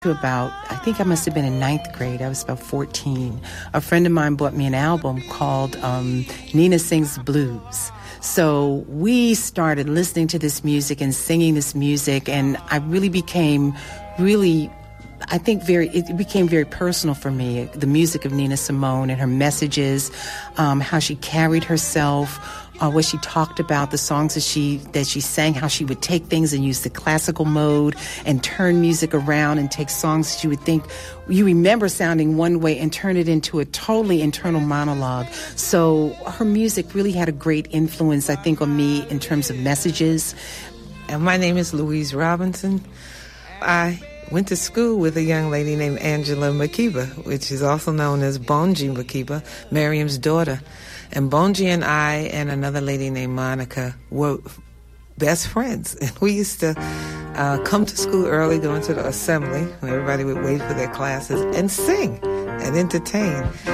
about, I think I must have been in ninth grade. I was about 14. A friend of mine bought me an album called Nina Sings Blues. So we started listening to this music and singing this music, and I really became it became very personal for me, the music of Nina Simone and her messages, how she carried herself, what she talked about, the songs that she sang, how she would take things and use the classical mode and turn music around and take songs that you would think you remember sounding one way and turn it into a totally internal monologue. So her music really had a great influence, I think, on me in terms of messages. And my name is Louise Robinson. I went to school with a young lady named Angela Makiba, which is also known as Bonji Makiba, Miriam's daughter. And Bonji and I and another lady named Monica were best friends. And we used to come to school early, go into the assembly, where everybody would wait for their classes, and sing and entertain.